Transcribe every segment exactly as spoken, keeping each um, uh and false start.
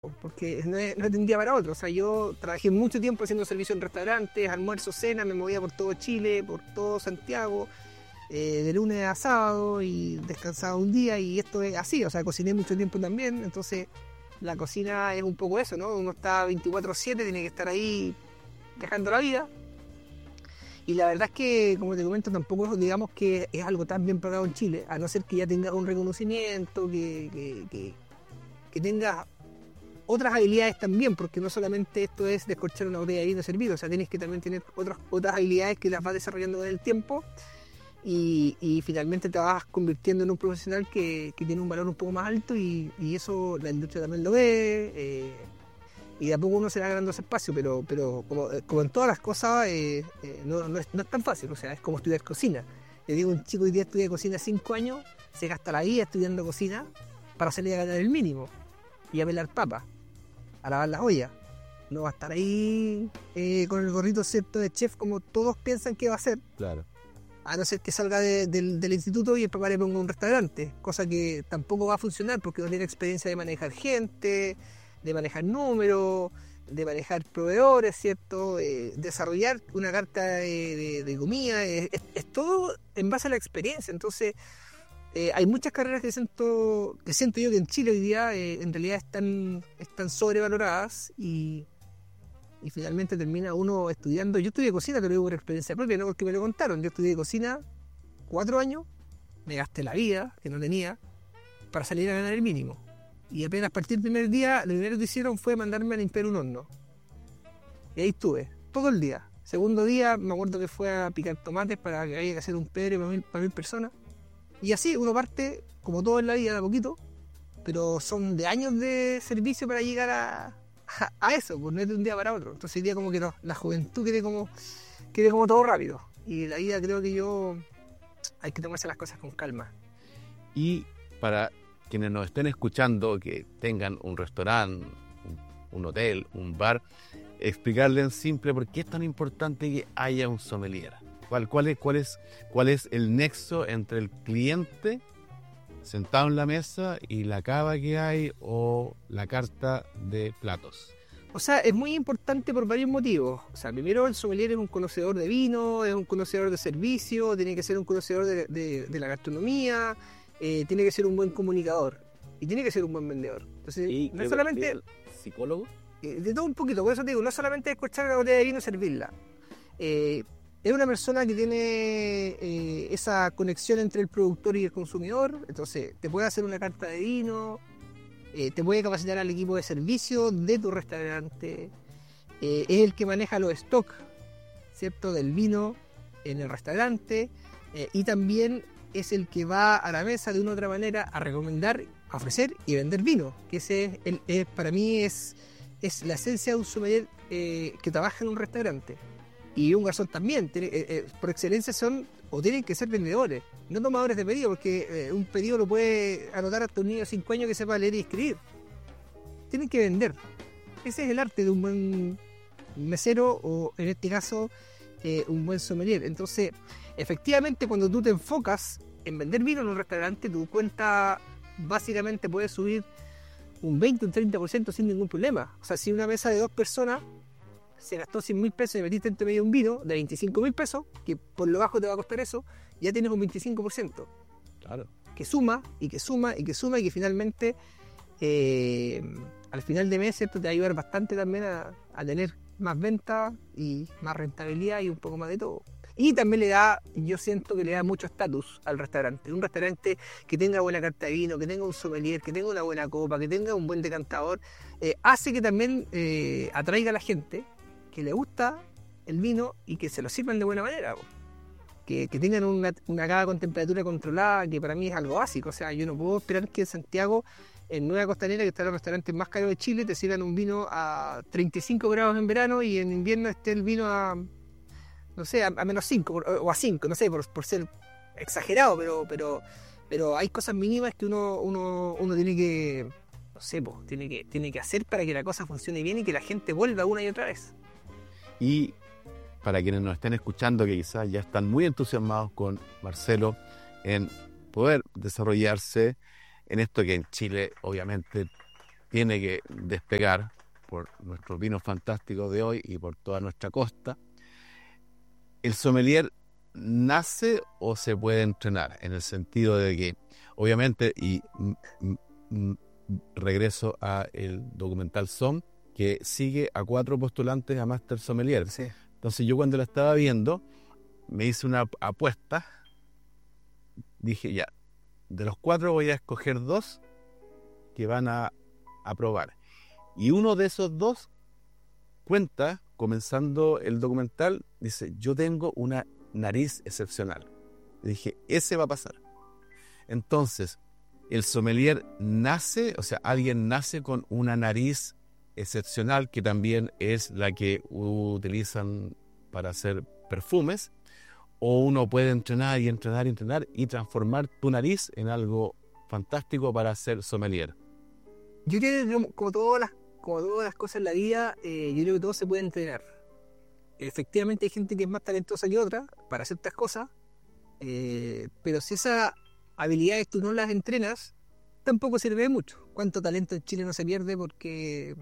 porque no es, no es de un día para otro. O sea, yo trabajé mucho tiempo haciendo servicio en restaurantes, almuerzo, cena, me movía por todo Chile, por todo Santiago, eh, de lunes a sábado y descansaba un día, y esto es así. O sea, cociné mucho tiempo también, entonces la cocina es un poco eso, ¿no? Uno está veinticuatro siete, tiene que estar ahí dejando la vida. Y la verdad es que, como te comento, tampoco digamos que es algo tan bien pagado en Chile, a no ser que ya tengas un reconocimiento, que, que, que, que tengas otras habilidades también, porque no solamente esto es descorchar una botella de vino servido, o sea, tienes que también tener otras, otras habilidades que las vas desarrollando con el tiempo, y, y finalmente te vas convirtiendo en un profesional que, que tiene un valor un poco más alto, y, y eso la industria también lo ve, eh, y de a poco uno se va ganando ese espacio, pero, pero como, como en todas las cosas, eh, eh, no, no, es, no es tan fácil. O sea, es como estudiar cocina. Le digo, un chico hoy día estudia cocina cinco años, se gasta la vida estudiando cocina para salir a ganar el mínimo y a pelar papas, a lavar las ollas. No va a estar ahí eh, con el gorrito cierto de chef como todos piensan que va a ser. Claro. A no ser que salga de, de, del instituto y el papá le ponga un restaurante, cosa que tampoco va a funcionar porque no tiene experiencia de manejar gente, de manejar números, de manejar proveedores, ¿cierto? Eh, desarrollar una carta de, de, de comida, es, es, es todo en base a la experiencia. Entonces, eh, hay muchas carreras que siento, que siento yo que en Chile hoy día eh, en realidad están, están sobrevaloradas, y, y finalmente termina uno estudiando. Yo estudié cocina, te lo digo por experiencia propia, no porque me lo contaron. Yo estudié cocina cuatro años, me gasté la vida, que no tenía, para salir a ganar el mínimo. Y apenas a partir del primer día, lo primero que hicieron fue mandarme a limpiar un horno. Y ahí estuve, todo el día. Segundo día, me acuerdo que fue a picar tomates para que haya que hacer un pedre para mil, para mil personas. Y así uno parte, como todo en la vida, de a poquito, pero son de años de servicio para llegar a, a, a eso, pues no es de un día para otro. Entonces hoy día como que no, la juventud quiere como, quiere como todo rápido. Y la vida, creo que yo, hay que tomarse las cosas con calma. Y para quienes nos estén escuchando, que tengan un restaurante, un, un hotel, un bar, explicarle en simple por qué es tan importante que haya un sommelier. ¿Cuál, cuál, es, cuál, es, ¿Cuál es el nexo entre el cliente sentado en la mesa y la cava que hay o la carta de platos? O sea, es muy importante por varios motivos. O sea, primero, el sommelier es un conocedor de vino, es un conocedor de servicio, tiene que ser un conocedor de, de, de la gastronomía, eh, tiene que ser un buen comunicador y tiene que ser un buen vendedor. Entonces, ¿Y no es solamente... psicólogo? Eh, de todo un poquito, por eso te digo, no es solamente escuchar una botella de vino y servirla. Eh, es una persona que tiene eh, esa conexión entre el productor y el consumidor, entonces te puede hacer una carta de vino, eh, te puede capacitar al equipo de servicio de tu restaurante, eh, es el que maneja los stocks, ¿cierto?, del vino en el restaurante, eh, y también es el que va a la mesa de una u otra manera a recomendar, a ofrecer y vender vino, que ese es el, es, para mí es, es la esencia de un sommelier eh, que trabaja en un restaurante. Y un garzón también, tiene, eh, eh, por excelencia son o tienen que ser vendedores, no tomadores de pedido, porque eh, un pedido lo puede anotar hasta un niño de cinco años que sepa leer y escribir. Tienen que vender. Ese es el arte de un buen mesero, o en este caso eh, un buen sommelier. Entonces, efectivamente, cuando tú te enfocas en vender vino en un restaurante, tu cuenta básicamente puede subir un veinte, un treinta por ciento sin ningún problema. O sea, si una mesa de dos personas se gastó cien mil pesos y metiste entre medio un vino de veinticinco mil pesos, que por lo bajo te va a costar eso, ya tienes un veinticinco por ciento. Claro. Que suma, y que suma, y que suma, y que finalmente, eh, al final de mes, ¿cierto?, te va a ayudar bastante también a, a tener más ventas y más rentabilidad y un poco más de todo. Y también le da, yo siento que le da mucho estatus al restaurante. Un restaurante que tenga buena carta de vino, que tenga un sommelier, que tenga una buena copa, que tenga un buen decantador, eh, hace que también eh, atraiga a la gente que le gusta el vino y que se lo sirvan de buena manera. Que, que tengan una, una cava con temperatura controlada, que para mí es algo básico. O sea, yo no puedo esperar que en Santiago, en Nueva Costanera, que está en los restaurantes más caros de Chile, te sirvan un vino a treinta y cinco grados en verano y en invierno esté el vino a, no sé, a, a menos cinco o a cinco, no sé, por, por ser exagerado, pero, pero, pero hay cosas mínimas que uno, uno, uno tiene que, no sé, pues, tiene que, tiene que hacer para que la cosa funcione bien y que la gente vuelva una y otra vez. Y para quienes nos estén escuchando, que quizás ya están muy entusiasmados con Marcelo en poder desarrollarse en esto que en Chile obviamente tiene que despegar por nuestros vinos fantásticos de hoy y por toda nuestra costa. ¿El sommelier nace o se puede entrenar? En el sentido de que, obviamente, y m, m, m, regreso a el documental SOM, que sigue a cuatro postulantes a Master Sommelier. Sí. Entonces yo cuando la estaba viendo, me hice una apuesta, dije ya, de los cuatro voy a escoger dos que van a aprobar. Y uno de esos dos cuenta, comenzando el documental, dice, yo tengo una nariz excepcional. Y dije, ese va a pasar. Entonces, el sommelier nace, o sea, alguien nace con una nariz excepcional, que también es la que utilizan para hacer perfumes, o uno puede entrenar y entrenar y entrenar y transformar tu nariz en algo fantástico para ser sommelier. Yo creo que como todas las, como todas las cosas en la vida, eh, yo creo que todo se puede entrenar. Efectivamente hay gente que es más talentosa que otra para ciertas cosas, eh, pero si esas habilidades tú no las entrenas, tampoco sirve de mucho. ¿Cuánto talento en Chile no se pierde porque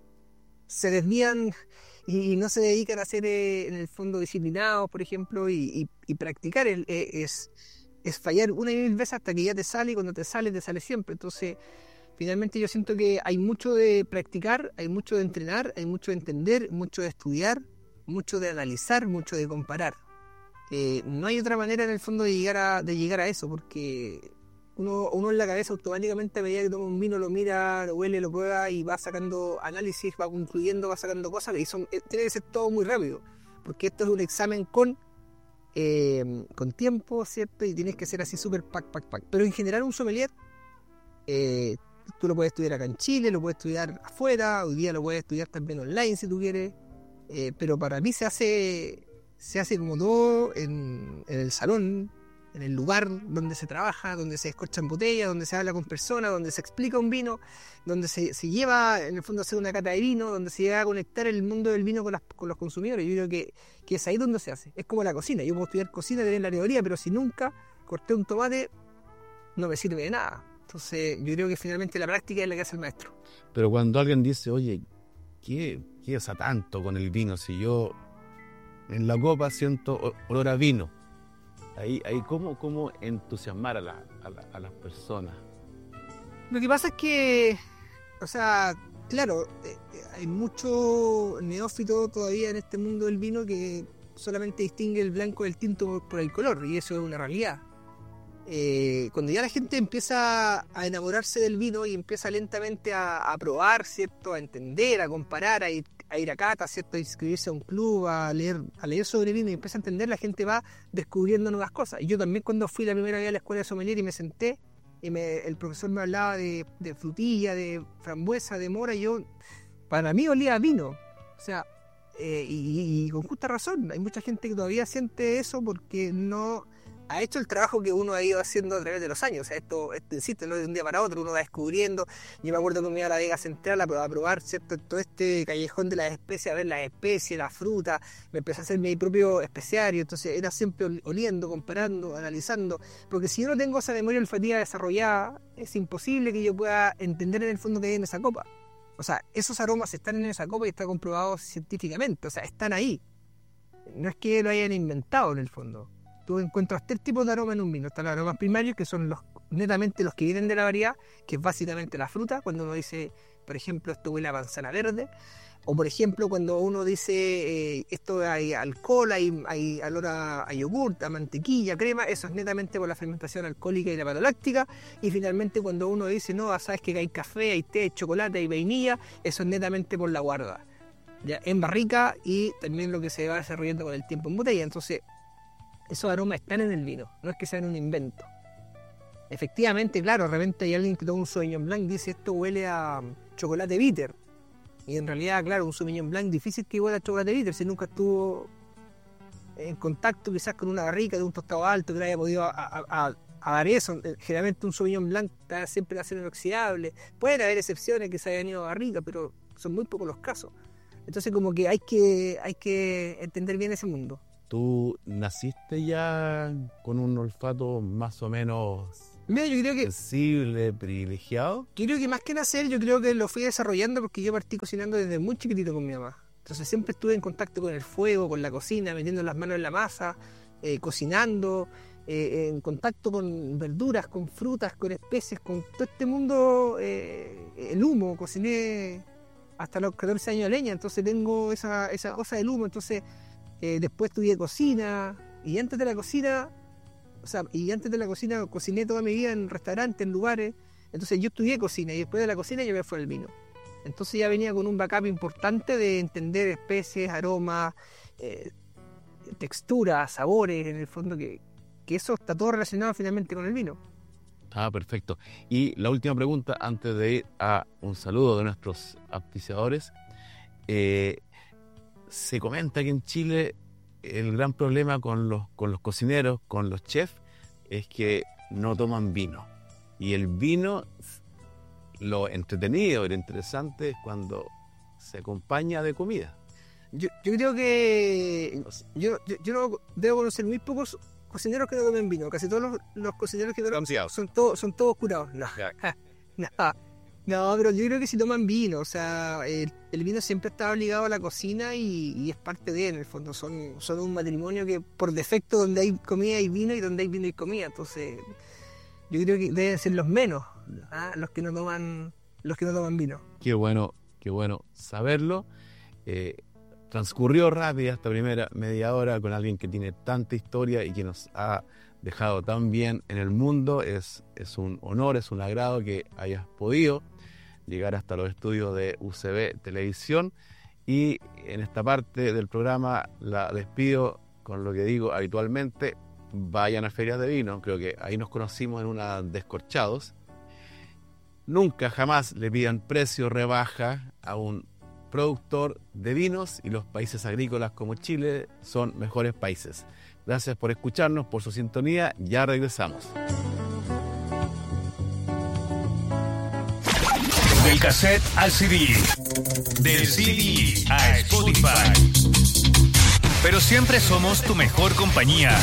se desvían y no se dedican a ser eh, en el fondo disciplinados, por ejemplo, y, y, y practicar el, eh, es, es fallar una y mil veces hasta que ya te sale, y cuando te sale, te sale siempre. Entonces, finalmente yo siento que hay mucho de practicar, hay mucho de entrenar, hay mucho de entender, mucho de estudiar, mucho de analizar, mucho de comparar. Eh, no hay otra manera en el fondo de llegar a, de llegar a eso, porque uno, uno en la cabeza automáticamente a medida que toma un vino lo mira, lo huele, lo prueba y va sacando análisis, va concluyendo, va sacando cosas, y son, eh, tiene que ser todo muy rápido, porque esto es un examen con eh, con tiempo, ¿cierto? Y tienes que ser así súper pack, pack, pack. Pero en general un sommelier, eh, tú lo puedes estudiar acá en Chile, lo puedes estudiar afuera, hoy día lo puedes estudiar también online si tú quieres, eh, pero para mí se hace se hace como todo en, en el salón, en el lugar donde se trabaja, donde se escorchan botellas, donde se habla con personas, donde se explica un vino, donde se, se lleva en el fondo a hacer una cata de vino, donde se llega a conectar el mundo del vino con, las, con los consumidores. Yo creo que, que es ahí donde se hace. Es como la cocina. Yo puedo estudiar cocina y tener la teoría, pero si nunca corté un tomate, no me sirve de nada. Entonces yo creo que finalmente la práctica es la que hace el maestro. Pero cuando alguien dice, oye, ¿qué, qué pasa tanto con el vino? Si yo en la copa siento olor a vino. Ahí, ahí ¿cómo, cómo entusiasmar a, la, a, la, a las personas? Lo que pasa es que, o sea, claro, eh, hay mucho neófito todavía en este mundo del vino que solamente distingue el blanco del tinto por, por el color, y eso es una realidad. Eh, cuando ya la gente empieza a enamorarse del vino y empieza lentamente a, a probar, ¿cierto? A entender, a comparar, a ir a, ir a cata, ¿cierto? A inscribirse a un club, a leer, a leer sobre vino y empieza a entender, la gente va descubriendo nuevas cosas. Y yo también cuando fui la primera vez a la escuela de sommelier y me senté y me, el profesor me hablaba de, de frutilla, de frambuesa, de mora, y yo, para mí olía a vino. O sea, eh, y, y con justa razón, hay mucha gente que todavía siente eso porque no ha hecho el trabajo que uno ha ido haciendo a través de los años. O sea, esto, esto existe, no de un día para otro, uno va descubriendo. Yo me acuerdo que me iba a la Vega Central a probar, a probar, ¿cierto? Todo este callejón de las especies, a ver las especies, la fruta, me empecé a hacer mi propio especiario, entonces era siempre oliendo, comparando, analizando, porque si yo no tengo esa memoria olfativa desarrollada, es imposible que yo pueda entender en el fondo que hay en esa copa. O sea, esos aromas están en esa copa y está comprobado científicamente, o sea, están ahí. No es que lo hayan inventado en el fondo. Tú encuentras tres tipos de aromas en un vino. Están los aromas primarios, que son los netamente los que vienen de la variedad, que es básicamente la fruta. Cuando uno dice, por ejemplo, esto huele a manzana verde, o por ejemplo, cuando uno dice eh, esto hay alcohol, hay, hay olor a, a yogurt, a mantequilla, crema, eso es netamente por la fermentación alcohólica y la maloláctica. Y finalmente, cuando uno dice, no, sabes que hay café, hay té, chocolate, hay vainilla, eso es netamente por la guarda, ya en barrica, y también lo que se va desarrollando con el tiempo en botella. Entonces, esos aromas están en el vino, no es que sean un invento. Efectivamente, claro, de repente hay alguien que toma un Sauvignon Blanc y dice, esto huele a chocolate bitter. Y en realidad, claro, un Sauvignon Blanc difícil que huele a chocolate bitter si nunca estuvo en contacto quizás con una barrica de un tostado alto que le haya podido a, a, a, a dar eso. Generalmente un Sauvignon Blanc está siempre en acero inoxidable. Pueden haber excepciones que se hayan ido a barrica, pero son muy pocos los casos. Entonces como que hay que, hay que entender bien ese mundo. ¿Tú naciste ya con un olfato más o menos Mira, yo creo que sensible, privilegiado. Yo creo que más que nacer, yo creo que lo fui desarrollando porque yo partí cocinando desde muy chiquitito con mi mamá. Entonces siempre estuve en contacto con el fuego, con la cocina, metiendo las manos en la masa, eh, cocinando, eh, en contacto con verduras, con frutas, con especies, con todo este mundo, eh, el humo. Cociné hasta los catorce años de leña, entonces tengo esa, esa cosa del humo. Entonces eh, después estudié cocina y antes de la cocina... O sea, y antes de la cocina cociné toda mi vida en restaurantes, en lugares. Entonces yo estudié cocina y después de la cocina yo me fui al vino. Entonces ya venía con un backup importante de entender especies, aromas, eh, texturas, sabores, en el fondo, que, que eso está todo relacionado finalmente con el vino. Ah, perfecto. Y la última pregunta, antes de ir a un saludo de nuestros auspiciadores. Eh, se comenta que en Chile el gran problema con los, con los cocineros, con los chefs, es que no toman vino. Y el vino, lo entretenido y lo interesante es cuando se acompaña de comida. Yo, yo creo que... Yo, yo, yo no debo conocer muy pocos cocineros que no tomen vino. Casi todos los, los cocineros que toman son, todo, son todos curados. No. no. No, pero yo creo que sí toman vino, o sea, el, el vino siempre está obligado a la cocina y, y es parte de, en el fondo, son, son un matrimonio que por defecto donde hay comida hay vino y donde hay vino hay comida, entonces yo creo que deben ser los menos, ¿ah? los que no toman, los que no toman vino. Qué bueno, qué bueno saberlo. Eh, transcurrió rápida esta primera media hora con alguien que tiene tanta historia y que nos ha dejado tan bien en el mundo. Es, es un honor, es un agrado que hayas podido llegar hasta los estudios de U C B Televisión, y en esta parte del programa la despido con lo que digo habitualmente: vayan a ferias de vino. Creo que ahí nos conocimos en una Descorchados. Nunca jamás le pidan precio rebaja a un productor de vinos, y los países agrícolas como Chile son mejores países. Gracias por escucharnos, por su sintonía. Ya regresamos. Del cassette al C D, del C D a Spotify. Pero siempre somos tu mejor compañía.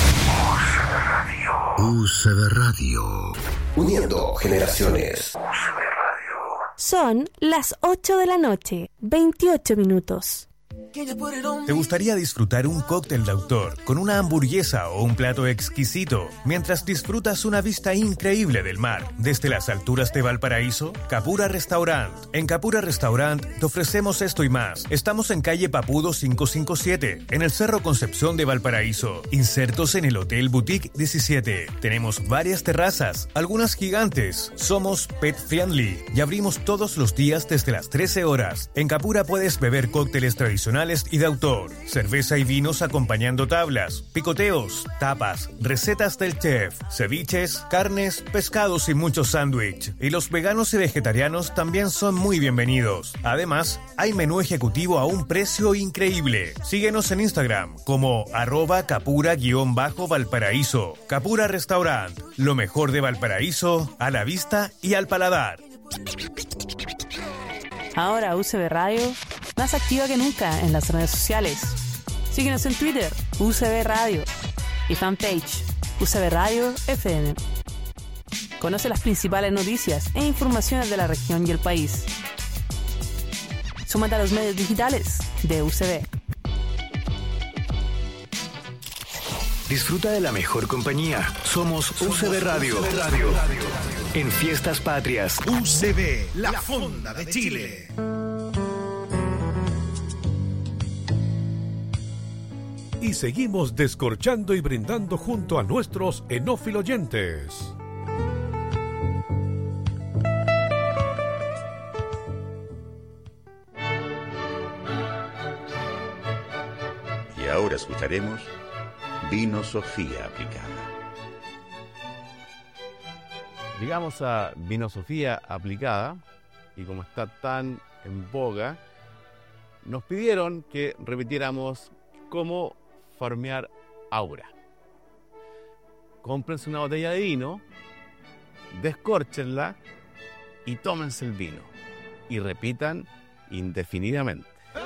U C B Radio. Uniendo generaciones. Son las ocho de la noche, veintiocho minutos. ¿Te gustaría disfrutar un cóctel de autor con una hamburguesa o un plato exquisito mientras disfrutas una vista increíble del mar desde las alturas de Valparaíso? Capura Restaurant. En Capura Restaurant te ofrecemos esto y más. Estamos en calle Papudo quinientos cincuenta y siete, en el Cerro Concepción de Valparaíso, insertos en el Hotel Boutique diecisiete. Tenemos varias terrazas, algunas gigantes. Somos pet friendly y abrimos todos los días desde las trece horas. En Capura puedes beber cócteles tradicionales y de autor, cerveza y vinos acompañando tablas, picoteos, tapas, recetas del chef, ceviches, carnes, pescados y muchos sándwich. Y los veganos y vegetarianos también son muy bienvenidos. Además, hay menú ejecutivo a un precio increíble. Síguenos en Instagram como arroba capura-valparaíso. Capura Restaurant, lo mejor de Valparaíso, a la vista y al paladar. Ahora U C B Radio, más activa que nunca en las redes sociales. Síguenos en Twitter, U C B Radio, y fanpage, U C B Radio F M. Conoce las principales noticias e informaciones de la región y el país. Súmate a los medios digitales de U C B. Disfruta de la mejor compañía. Somos U C B Radio. U C B Radio. En fiestas patrias. U C B, la fonda de Chile. Y seguimos descorchando y brindando junto a nuestros enófilo oyentes. Y ahora escucharemos Vino Sofía Aplicada. Llegamos a Vino Sofía Aplicada, y como está tan en boga, nos pidieron que repitiéramos cómo farmear aura. Cómprense una botella de vino, descórchenla y tómense el vino. Y repitan indefinidamente.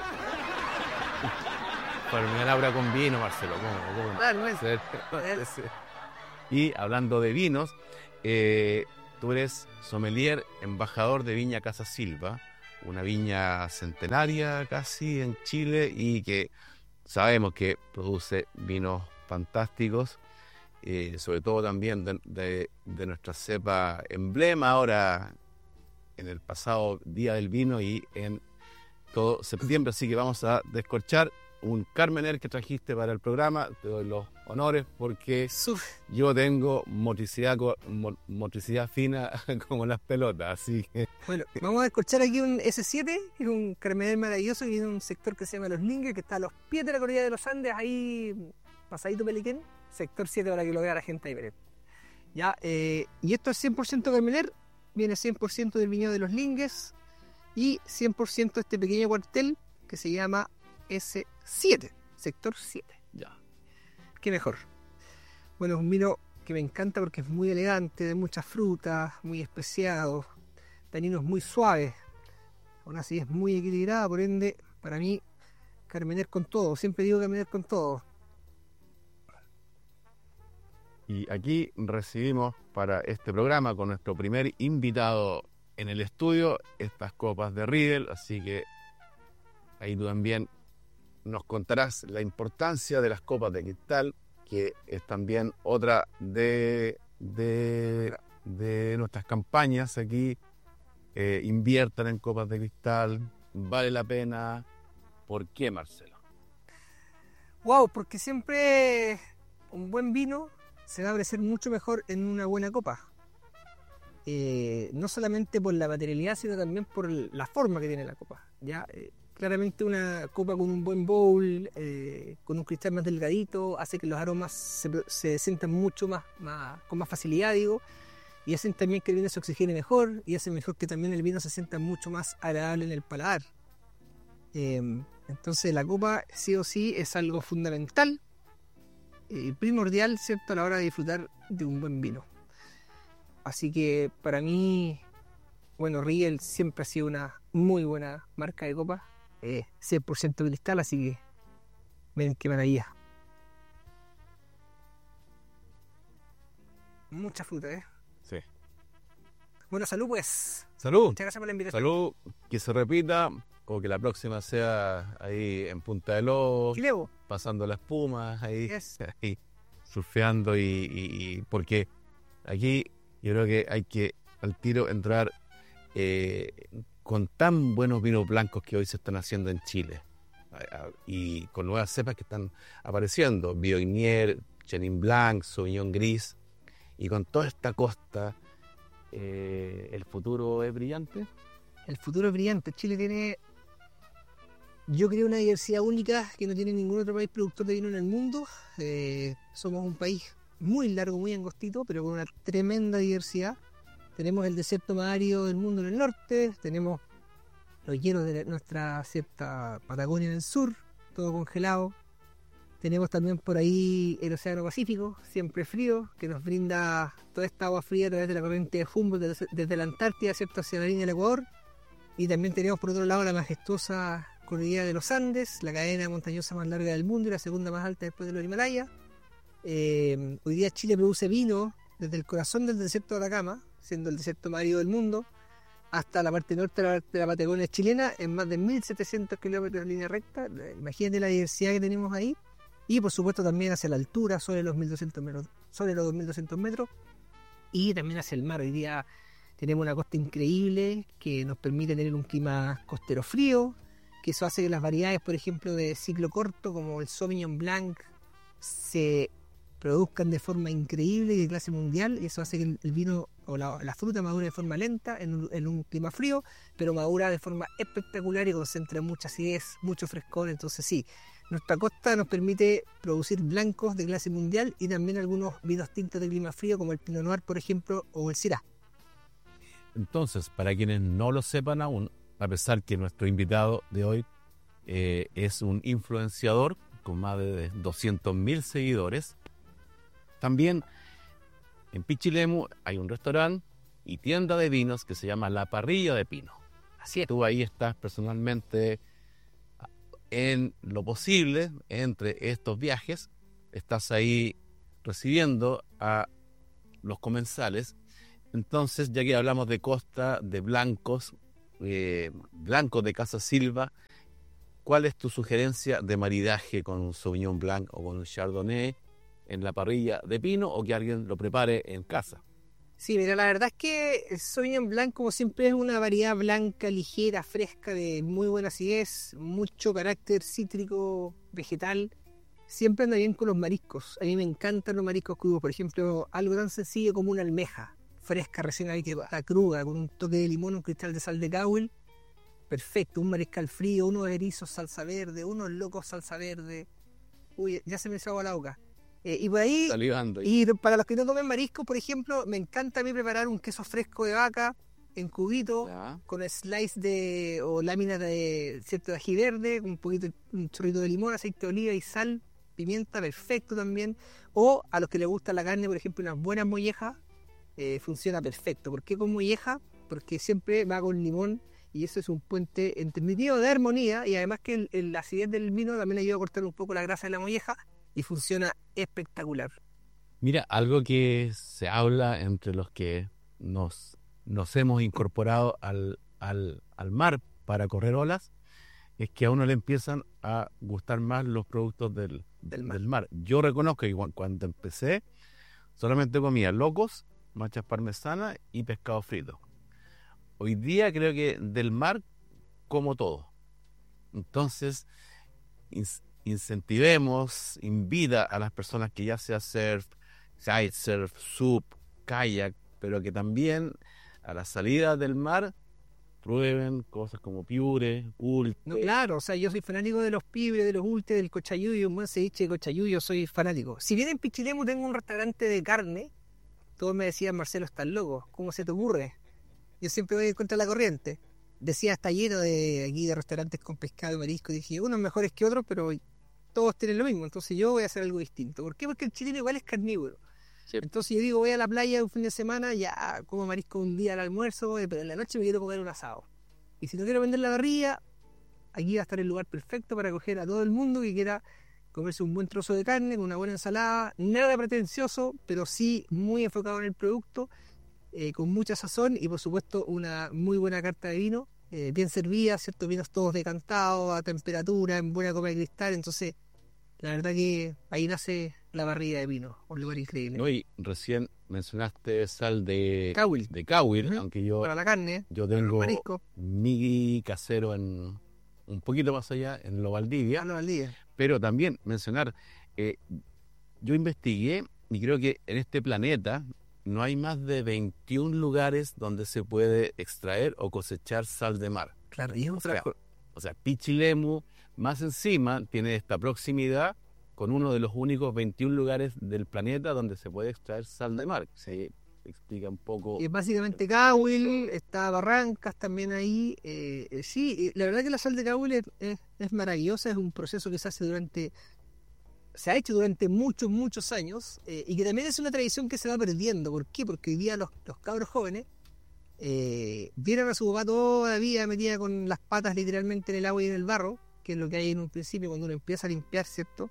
Farmear aura con vino, Marcelo. ¿Cómo? ¿Cómo? Ah, no es. Y hablando de vinos, eh, tú eres sommelier, embajador de Viña Casa Silva, una viña centenaria casi en Chile y que sabemos que produce vinos fantásticos, eh, sobre todo también de, de, de nuestra cepa emblema ahora en el pasado Día del Vino y en todo septiembre. Así que vamos a descorchar un Carmener que trajiste para el programa. Te doy los honores porque Suf. yo tengo motricidad, co- mo- motricidad fina como las pelotas, así que Bueno, vamos a escuchar aquí un ese siete, que es un Carmener maravilloso, que tiene un sector que se llama Los Lingues, que está a los pies de la cordillera de los Andes, ahí pasadito Peliquén, sector siete para que lo vea la gente ahí, miren. Ya, eh, y esto es cien por ciento Carmener, viene cien por ciento del viñedo de Los Lingues y cien por ciento este pequeño cuartel que se llama ese siete, sector siete. ya. Qué mejor. Bueno, es un vino que me encanta porque es muy elegante, de muchas frutas, muy especiados, taninos muy suaves. Aún así es muy equilibrada, por ende, para mí, Carmener con todo. Siempre digo Carmener con todo. Y aquí recibimos para este programa con nuestro primer invitado en el estudio estas copas de Riedel, así que ahí tú también nos contarás la importancia de las copas de cristal, que es también otra de, de, de nuestras campañas aquí. Eh, inviertan en copas de cristal, vale la pena. ¿Por qué, Marcelo? Wow, porque siempre un buen vino se va a parecer mucho mejor en una buena copa. Eh, no solamente por la materialidad, sino también por la forma que tiene la copa. Ya, eh, claramente una copa con un buen bowl, eh, con un cristal más delgadito, hace que los aromas se, se sientan mucho más, más, con más facilidad, digo, y hacen también que el vino se oxigene mejor, y hacen mejor que también el vino se sienta mucho más agradable en el paladar. Eh, entonces la copa sí o sí es algo fundamental y eh, primordial, ¿cierto?, a la hora de disfrutar de un buen vino. Así que para mí, bueno, Riedel siempre ha sido una muy buena marca de copa, eh, cien por ciento cristal, así que miren qué maravilla. Mucha fruta, ¿eh? Sí. Bueno, salud pues. Salud. Muchas gracias por la invitación. Salud, que se repita o que la próxima sea ahí en Punta del Lobos, Chilevo. pasando la espuma, ahí, Yes. ahí surfeando y, y- y- porque aquí yo creo que hay que al tiro entrar eh, con tan buenos vinos blancos que hoy se están haciendo en Chile a- a- y con nuevas cepas que están apareciendo, Viognier, Chenin Blanc, Sauvignon Gris, y con toda esta costa eh, el futuro es brillante. El futuro es brillante. Chile tiene, yo creo, una diversidad única que no tiene ningún otro país productor de vino en el mundo. Eh, somos un país muy largo, muy angostito, pero con una tremenda diversidad. Tenemos el desierto más árido del mundo en el norte, tenemos los hielos de la- nuestra cierta Patagonia en el sur, todo congelado. Tenemos también por ahí el Océano Pacífico, siempre frío, que nos brinda toda esta agua fría a través de la corriente de Humboldt desde, desde la Antártida, ¿cierto?, hacia la línea del Ecuador. Y también tenemos por otro lado la majestuosa cordillera de los Andes, la cadena montañosa más larga del mundo y la segunda más alta después de los Himalayas. Eh, hoy día Chile produce vino desde el corazón del desierto de Atacama, siendo el desierto más árido del mundo, hasta la parte norte de la, de la Patagonia chilena, en más de mil setecientos kilómetros en línea recta. Imagínate la diversidad que tenemos ahí. Y por supuesto también hacia la altura, sobre los mil doscientos metros, sobre los dos mil doscientos metros, y también hacia el mar. Hoy día tenemos una costa increíble que nos permite tener un clima costero frío, que eso hace que las variedades, por ejemplo, de ciclo corto, como el Sauvignon Blanc, se produzcan de forma increíble y de clase mundial, y eso hace que el vino o la, la fruta madure de forma lenta en un, en un clima frío, pero madura de forma espectacular y concentra mucha acidez, mucho frescor. Entonces sí, nuestra costa nos permite producir blancos de clase mundial y también algunos vinos tintos de clima frío, como el Pinot Noir, por ejemplo, o el Syrah. Entonces, para quienes no lo sepan aún, a pesar que nuestro invitado de hoy eh, es un influenciador con más de doscientos mil seguidores, también en Pichilemu hay un restaurante y tienda de vinos que se llama La Parrilla de Pino. Así es. Tú ahí estás personalmente en lo posible entre estos viajes, estás ahí recibiendo a los comensales Entonces, ya que hablamos de costa, de blancos, eh, blancos de Casa Silva, ¿cuál es tu sugerencia de maridaje con un Sauvignon Blanc o con un Chardonnay en la parrilla de pino o que alguien lo prepare en casa? Sí, mira, la verdad es que el Sauvignon Blanc, como siempre, es una variedad blanca, ligera, fresca, de muy buena acidez, mucho carácter cítrico, vegetal. Siempre anda bien con los mariscos. A mí me encantan los mariscos crudos. Por ejemplo, algo tan sencillo como una almeja fresca, recién ahí que va cruda, con un toque de limón, un cristal de sal de Cowell. Perfecto, un mariscal frío, unos erizos salsa verde, unos locos salsa verde. Uy, ya se me hizo agua la boca. Eh, y por ahí, Salivando. y para los que no comen marisco, por ejemplo, me encanta a mí preparar un queso fresco de vaca en cubito, Ya. con slice de, o láminas de, cierto, de ají verde, un poquito, un chorrito de limón, aceite de oliva y sal, pimienta, perfecto también. O a los que les gusta la carne, por ejemplo, unas buenas mollejas, eh, funciona perfecto. ¿Por qué con molleja? Porque siempre va con limón y eso es un puente entendido de armonía, y además que el, el- la acidez del vino también ayuda a cortar un poco la grasa de la molleja y funciona espectacular. Mira, algo que se habla entre los que nos, nos hemos incorporado al, al, al mar para correr olas, es que a uno le empiezan a gustar más los productos del, Del mar. del mar. Yo reconozco que cu- cuando empecé solamente comía locos, machas parmesanas y pescado frito. Hoy día creo que del mar como todo. Entonces, ins- incentivemos, invita a las personas que ya sea surf, kitesurf, sup, kayak, pero que también a la salida del mar prueben cosas como piure, pulpe. No, claro, o sea, yo soy fanático de los pibres, de los ultes, del cochayuyo, un buen ceviche de cochayuyo, soy fanático. Si bien en Pichilemu tengo un restaurante de carne, todos me decían, Marcelo, estás loco, ¿cómo se te ocurre? Yo siempre voy contra la corriente. Decía, está lleno de aquí de restaurantes con pescado y marisco, y dije, unos mejores que otros, pero todos tienen lo mismo, entonces yo voy a hacer algo distinto. ¿Por qué? Porque el chileno igual es carnívoro. Sí. Entonces yo digo, voy a la playa un fin de semana, ya como marisco un día al almuerzo, pero en la noche me quiero comer un asado. Y si no quiero vender la parrilla, aquí va a estar el lugar perfecto para acoger a todo el mundo que quiera comerse un buen trozo de carne con una buena ensalada, nada pretencioso, pero sí muy enfocado en el producto, eh, con mucha sazón y por supuesto una muy buena carta de vino, eh, bien servida, ciertos vinos todos decantados, a temperatura, en buena copa de cristal. Entonces la verdad que ahí nace la parrilla de vino, un lugar increíble. ¿No? Y recién mencionaste sal de Cowell. de Cowell, Ujú. aunque yo, Para la carne, yo para el tengo marisco, mi casero en un poquito más allá, en Lo Valdivia. a al día. Pero también mencionar, eh, yo investigué y creo que en este planeta no hay más de veintiún lugares donde se puede extraer o cosechar sal de mar. Claro, y es un O sea, frasco. O sea, Pichilemu, más encima, tiene esta proximidad con uno de los únicos veintiún lugares del planeta donde se puede extraer sal de mar. Se explica un poco. Y es básicamente Cowell, está Barrancas también ahí. eh, eh, sí, eh, la verdad que la sal de Cowell es, es, es maravillosa, es un proceso que se hace durante, se ha hecho durante muchos, muchos años, eh, y que también es una tradición que se va perdiendo. ¿Por qué? Porque hoy día los, los cabros jóvenes eh, vieron a su papá toda la vida metida con las patas literalmente en el agua y en el barro, que es lo que hay en un principio cuando uno empieza a limpiar, ¿cierto?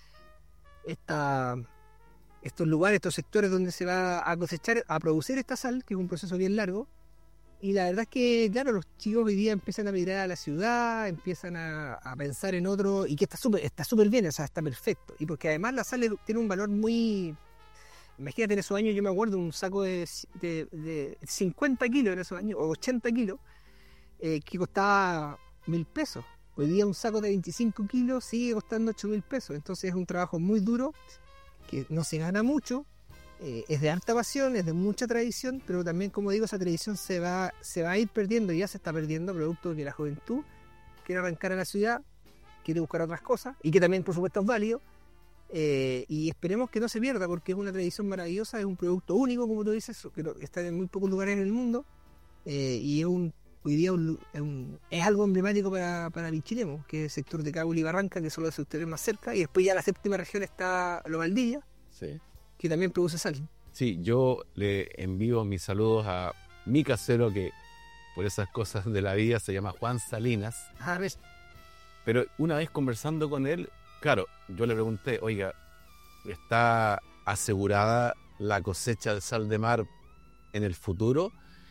Esta... estos lugares, estos sectores donde se va a cosechar, a producir esta sal, que es un proceso bien largo. Y la verdad es que, claro, los chicos hoy día empiezan a migrar a la ciudad, empiezan a, a pensar en otro, y que está súper está súper bien, o sea, está perfecto. Y porque además la sal es- tiene un valor muy... Imagínate, en esos años yo me acuerdo un saco de, de, de cincuenta kilos en esos años, o ochenta kilos, eh, que costaba mil pesos. Hoy día un saco de veinticinco kilos sigue costando ocho mil pesos. Entonces es un trabajo muy duro, que no se gana mucho, eh, es de alta pasión, es de mucha tradición, pero también, como digo, esa tradición se va, se va a ir perdiendo, y ya se está perdiendo, producto de que la juventud quiere arrancar a la ciudad, quiere buscar otras cosas, y que también, por supuesto, es válido, eh, y esperemos que no se pierda, porque es una tradición maravillosa, es un producto único, como tú dices, que no- que está en muy pocos lugares en el mundo, eh, y es un hoy día un lu- es, un- es algo emblemático para, para Pichilemu, que es el sector de Cowell y Barranca, que son los sectores más cerca, y después ya la séptima región está Lo Valdivia, Sí. que también produce sal. Sí, yo le envío mis saludos a mi casero que por esas cosas de la vida se llama Juan Salinas. A ver, Pero una vez conversando con él, claro, yo le pregunté, oiga, ¿está asegurada la cosecha de sal de mar en el futuro,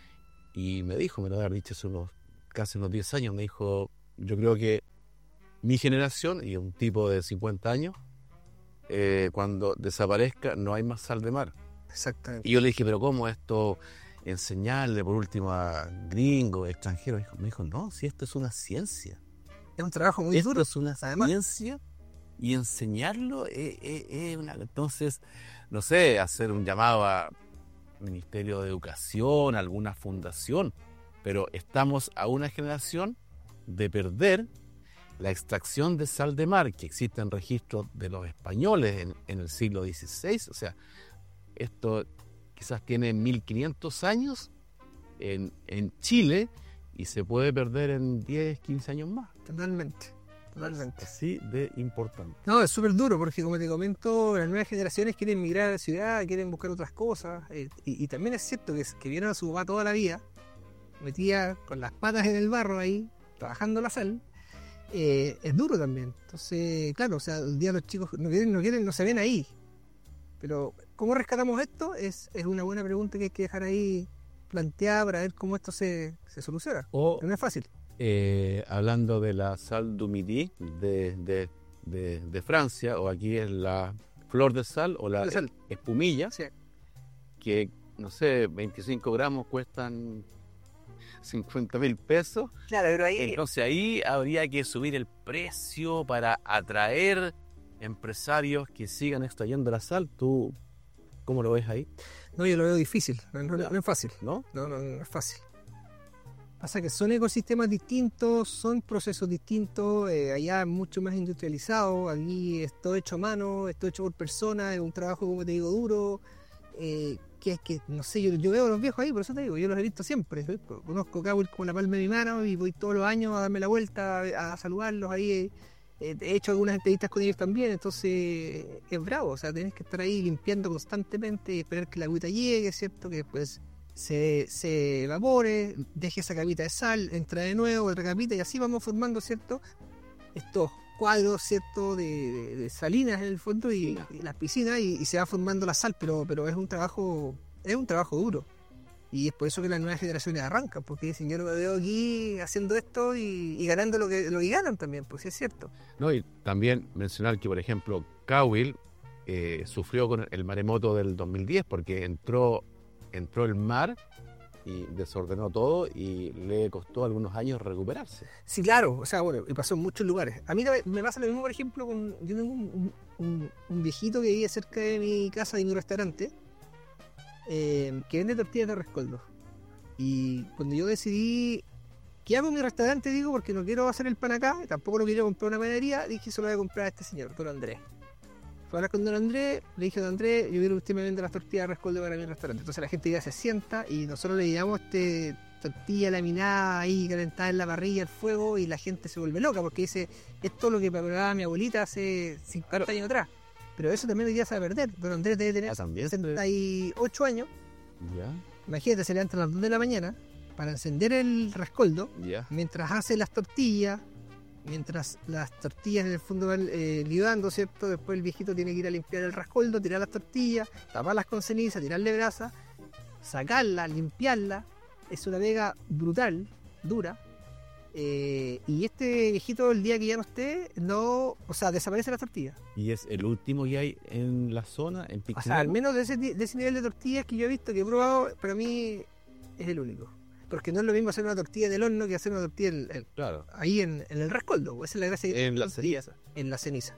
y me dijo, me lo había dicho hace unos, casi unos diez años, me dijo, yo creo que mi generación, y un tipo de cincuenta años, eh, cuando desaparezca no hay más sal de mar. Exactamente. Y yo le dije, pero ¿cómo esto enseñarle por último a gringos, extranjeros? Me dijo, me dijo, no, si esto es una ciencia. Es un trabajo muy Esto duro. es una además. ciencia y enseñarlo es, es- es una... Entonces, no sé, hacer un llamado a Ministerio de Educación, a alguna fundación, pero estamos a una generación de perder la extracción de sal de mar, que existen registros de los españoles en, en el siglo dieciséis, o sea, esto quizás tiene mil quinientos años en, en Chile y se puede perder en diez, quince años más. Totalmente. Totalmente. Así de importante. No, es súper duro porque, como te comento, las nuevas generaciones quieren migrar a la ciudad, quieren buscar otras cosas. eh, y, y también es cierto que, que vieron a su papá toda la vida, metía con las patas en el barro ahí, trabajando la sal. eh, es duro también. Entonces, claro, o sea, el día los chicos no quieren, no quieren, no se ven ahí. Pero, ¿cómo rescatamos esto? Es, es una buena pregunta que hay que dejar ahí planteada para ver cómo esto se, se soluciona. O Pero no es fácil. eh, hablando de la sal du midi de, de, de, de Francia, o aquí es la flor de sal o la De sal. espumilla, Sí. que no sé, veinticinco gramos cuestan cincuenta mil pesos. Claro, pero ahí Entonces ahí habría que subir el precio para atraer empresarios que sigan extrayendo la sal. ¿Tú cómo lo ves ahí? no, yo lo veo difícil, no, no- no es fácil. ¿No? No, no, no es fácil. Pasa que son ecosistemas distintos, son procesos distintos, eh, allá es mucho más industrializado, aquí es todo hecho a mano, es todo hecho por personas, es un trabajo, como te digo, duro, eh, que es que, no sé, yo, yo veo a los viejos ahí, por eso te digo, yo los he visto siempre, ¿sí? Conozco Cowell como la palma de mi mano y voy todos los años a darme la vuelta, a, a saludarlos ahí, eh, he hecho algunas entrevistas con ellos también, entonces es bravo, o sea, tenés que estar ahí limpiando constantemente y esperar que la agüita llegue, ¿cierto? Que después se, se evapore, deje esa capita de sal, entra de nuevo, otra capita y así vamos formando, ¿cierto? Estos cuadros, ¿cierto? De, de- de salinas en el fondo y, y las piscinas y, y se va formando la sal, pero, pero es un trabajo, es un trabajo duro. Y es por eso que las nuevas generaciones arrancan, porque dicen, yo no me veo aquí haciendo esto y, y ganando lo que, lo que ganan también, pues sí es cierto. No, y también mencionar que, por ejemplo, Cowell eh, sufrió con el maremoto del dos mil diez porque entró, entró el mar y desordenó todo y le costó algunos años recuperarse. Sí, claro, o sea, bueno, y pasó en muchos lugares. A mí me pasa lo mismo, por ejemplo, con, yo tengo un, un- un viejito que vive cerca de mi casa, de mi restaurante, eh, que vende tortillas de rescoldo. Y cuando yo decidí, ¿qué hago en mi restaurante? Digo, porque no quiero hacer el pan acá, y tampoco lo quiero comprar en una panadería, dije, se lo voy a comprar a este señor, don Andrés. Fue a hablar con don Andrés, le dije, don Andrés, yo quiero que usted me venda las tortillas de rescoldo para mi restaurante. Entonces la gente ya se sienta y nosotros le llevamos este tortilla laminada ahí, calentada en la parrilla, al fuego, y la gente se vuelve loca porque dice, esto es lo que preparaba mi abuelita hace cincuenta años atrás. Pero eso también hoy día se va a perder. Don Andrés debe tener Ah, también. sesenta y ocho años. Ya, Imagínate, se levanta a las dos de la mañana para encender el rescoldo, ya. mientras hace las tortillas, mientras las tortillas en el fondo van eh, liudando, ¿cierto? Después el viejito tiene que ir a limpiar el rescoldo, tirar las tortillas, taparlas con ceniza, tirarle brasa, sacarlas, limpiarlas. Es una pega brutal, dura. Eh, y este viejito, el día que ya no esté, no, o sea, desaparece la tortilla. Y es el último que hay en la zona, en O Piquilemu. sea, al menos de ese, de ese nivel de tortillas que yo he visto, que he probado, para mí es el único. Porque no es lo mismo hacer una tortilla del horno que hacer una tortilla en- en- Claro, ahí en, en el rescoldo. Esa es la gracia. en la ceniza. En la ceniza.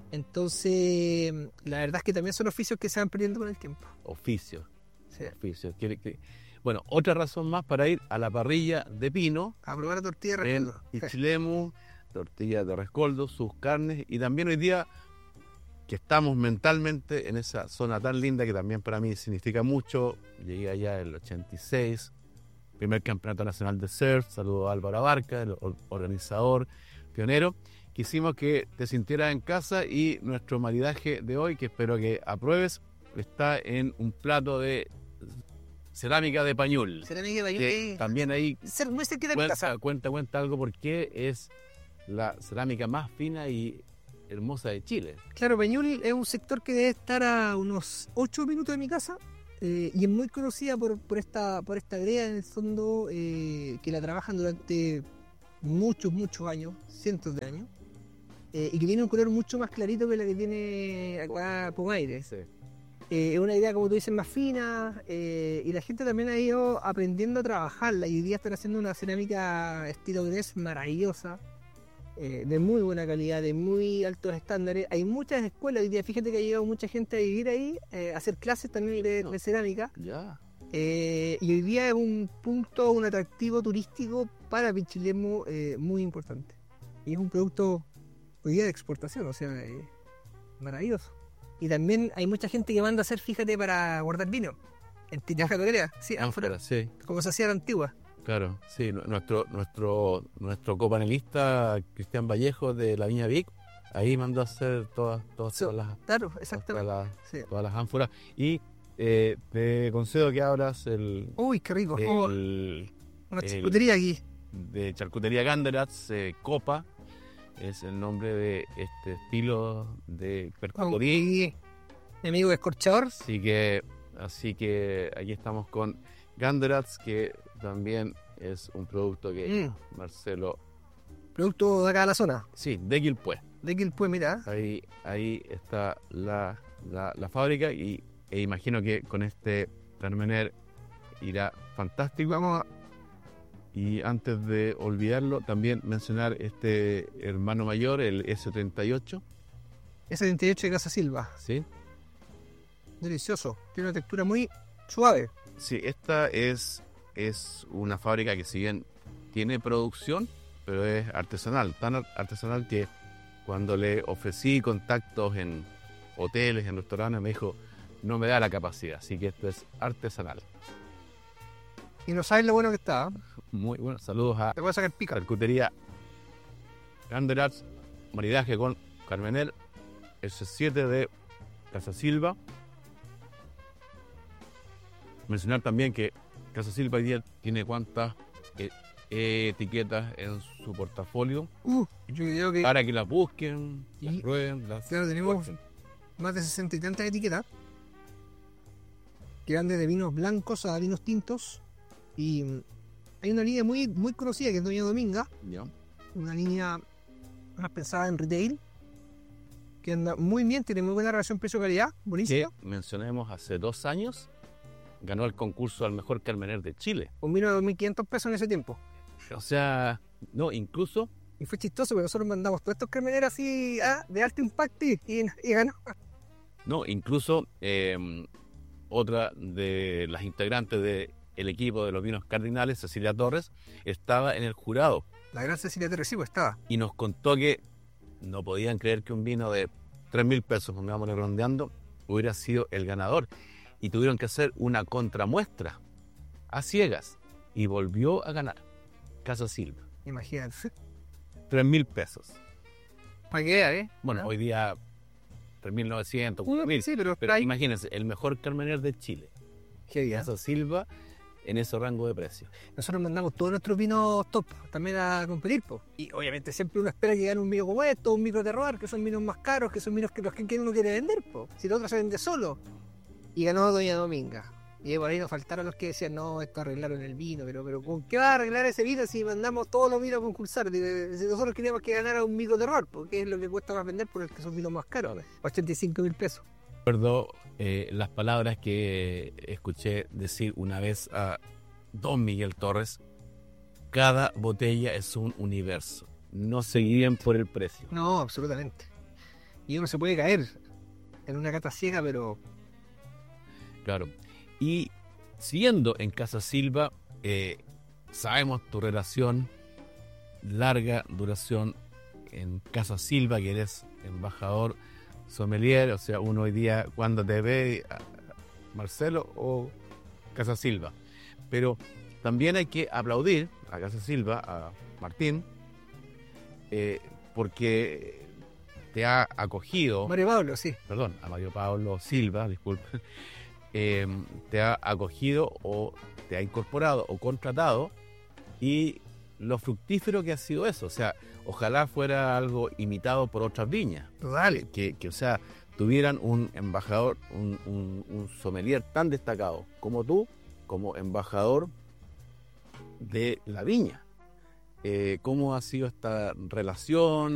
Entonces, la verdad es que también son oficios que se van perdiendo con el tiempo. Oficio, Sí. oficio. Quiere que- Bueno, otra razón más para ir a la parrilla de pino A probar la tortilla de en rescoldo. Piquilemu, tortillas de rescoldo, sus carnes, y también hoy día que estamos mentalmente en esa zona tan linda que también para mí significa mucho. Llegué allá en el ochenta y seis, primer campeonato nacional de surf. Saludo a Álvaro Abarca, el or- organizador, pionero. Quisimos que te sintieras en casa y nuestro maridaje de hoy, que espero que apruebes, está en un plato de cerámica de pañul. Cerámica de Que Pañul, también ahí eh, ser muy cerquita de mi casa. cuenta, cuenta, cuenta algo porque es la cerámica más fina y hermosa de Chile. Claro, Pañul es un sector que debe estar a unos ocho minutos de mi casa. eh, y es muy conocida por, por esta por esta brea en el fondo, eh, que la trabajan durante muchos, muchos años, cientos de años, eh, y que tiene un color mucho más clarito que la que tiene acá Pumaire. Sí. Eh, es una idea, como tú dices, más fina, eh, y la gente también ha ido aprendiendo a trabajarla, y hoy día están haciendo una cerámica estilo Grés maravillosa, eh, de muy buena calidad, de muy altos estándares. Hay muchas escuelas hoy día, fíjate que ha llegado mucha gente a vivir ahí, eh, a hacer clases también de, de cerámica, Ya. eh, y hoy día es un punto, un atractivo turístico para Pichilemu eh, muy importante. Y es un producto hoy día de exportación, o sea, eh, maravilloso. Y también hay mucha gente que manda a hacer, fíjate, para guardar vino. En tinaja petrolera, sí, ánfora, Sí, como se hacía en la antigua. claro. Sí, nu- nuestro nuestro nuestro copanelista Cristian Vallejo de la Viña Vic, ahí mandó a hacer todas, todas, So, todas las, Claro, todas exactamente. las, Sí. todas las ánforas. Y eh, te concedo que abras el, Uy, qué rico. Oh, el una el- charcutería aquí. de Charcutería Ganderats, eh, Copa, es el nombre de este estilo de percotoría. Sí. Mi amigo escorchador. Así que, así que aquí estamos con Ganderats, que también es un producto que Mm. Marcelo, Producto de acá de la zona. sí, de Quilpué. De que pues mira, Ahí, ahí está la, la, la fábrica y e imagino que con este Carmener irá fantástico. vamos a... Y antes de olvidarlo, también mencionar este hermano mayor, el ese treinta y ocho, ese setenta y ocho de Casa Silva. ¿sí? Delicioso. Tiene una textura muy suave. Sí, esta es, es una fábrica que si bien tiene producción, pero es artesanal, tan ar- artesanal que cuando le ofrecí contactos en hoteles, en restaurantes, me dijo, no me da la capacidad, así que esto es artesanal. Y no sabes lo bueno que está. ¿eh? Muy bueno, saludos a Te voy a sacar pica. Charcutería Ganderats, maridaje con Carmenel, ese siete de Casa Silva. Mencionar también que Casa Silva hoy día tiene cuántas eh, etiquetas en su portafolio Uh, yo creo que para que las busquen, las Y- prueben, las claro, tenemos prueben. más de sesenta y tantas etiquetas que van desde vinos blancos a vinos tintos. Y mm, hay una línea muy, muy conocida que es Doña Dominga, ¿Ya? una línea más pensada en retail, que anda muy bien, tiene muy buena relación precio-calidad, Que buenísima. mencionemos hace dos años ganó el concurso al mejor Carmener de Chile. Un vino de dos mil quinientos pesos en ese tiempo. O sea, no, incluso Y fue chistoso porque nosotros mandamos todos estos carmeneros así ah, de alto impacto y, y, y ganó. No, incluso eh, otra de las integrantes del equipo de los vinos cardinales, Cecilia Torres, estaba en el jurado La gran Cecilia Torres, sí, pues estaba. y nos contó que no podían creer que un vino de tres mil pesos, pongámosle redondeando, hubiera sido el ganador. Y tuvieron que hacer una contramuestra a ciegas y volvió a ganar Casa Silva. Imagínate. tres mil pesos. Para que vean, ¿eh? Bueno, ¿Ah? hoy día tres mil novecientos, Uno- cuatro mil. sí, pero, Pero ahí. imagínense, el mejor Carmener de Chile. Heavy, ¿eh? Casa Silva en ese rango de precio. Nosotros mandamos todos nuestros vinos top también a competir, po. Y obviamente siempre uno espera que gane un vino como esto, un micro terroir, que son vinos más caros, que son vinos que los que uno quiere vender, po. Si el otro se vende solo. Y ganó Doña Dominga. Y por ahí nos faltaron los que decían, no, esto arreglaron el vino, pero, pero ¿con qué va a arreglar ese vino si mandamos todos los vinos a concursar? Digo, si nosotros queríamos que ganara un micro terroir, porque es lo que cuesta más vender por el que son vinos más caros, ochenta y cinco mil pesos. Recuerdo eh, las palabras que escuché decir una vez a don Miguel Torres: cada botella es un universo, no se guíen por el precio. No, absolutamente. Y uno se puede caer en una cata ciega, pero Claro. Y siguiendo en Casa Silva, eh, sabemos tu relación, larga duración en Casa Silva, que eres embajador sommelier, o sea, uno hoy día cuando te ve, a Marcelo o Casa Silva. Pero también hay que aplaudir a Casa Silva, a Martín, eh, porque te ha acogido, Mario Pablo, sí. perdón, a Mario Pablo Silva, disculpe, eh, te ha acogido o te ha incorporado o contratado, y lo fructífero que ha sido eso. O sea, ojalá fuera algo imitado por otras viñas. Total. Que, que, o sea, tuvieran un embajador, un, un, un sommelier tan destacado como tú, como embajador de la viña. Eh, ¿Cómo ha sido esta relación?